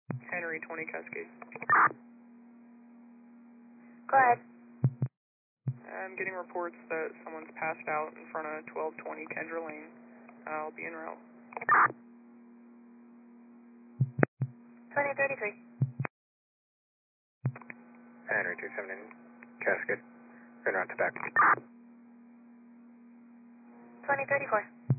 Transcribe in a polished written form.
Henry 20 Cascade. Go ahead. I'm getting reports that someone's passed out in front of 1220 Kendra Lane. I'll be en route. 2033. Henry 27 in Cascade. En route to back. 2034.